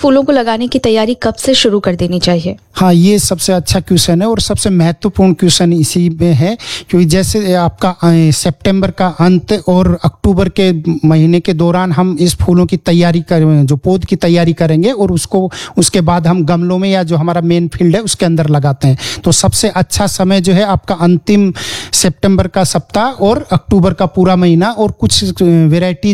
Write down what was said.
फूलों को लगाने की तैयारी कब से शुरू कर देनी चाहिए? हाँ, ये सबसे अच्छा क्वेश्चन है और सबसे महत्वपूर्ण क्वेश्चन इसी में है, क्योंकि जैसे आपका सितंबर का अंत और अक्टूबर के महीने के दौरान हम इस फूलों की तैयारी करेंगे, जो पौध की तैयारी करेंगे, और उसके बाद हम गमलों में या जो हमारा मेन फील्ड है उसके अंदर लगाते हैं। तो सबसे अच्छा समय जो है आपका अंतिम सितंबर का सप्ताह और अक्टूबर का पूरा महीना, और कुछ वैरायटी